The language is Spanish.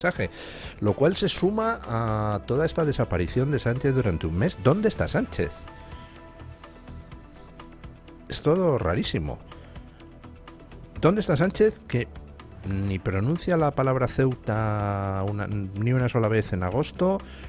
mensaje, lo cual se suma a toda esta desaparición de Sánchez durante un mes. ¿Dónde está Sánchez? Es todo rarísimo. ¿Dónde está Sánchez que ni pronuncia la palabra Ceuta ni una sola vez en agosto,